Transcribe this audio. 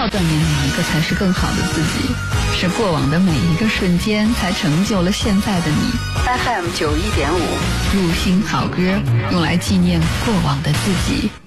要锻炼哪一个才是更好的自己，是过往的每一个瞬间才成就了现在的你。FM 91.5，入心好歌，用来纪念过往的自己。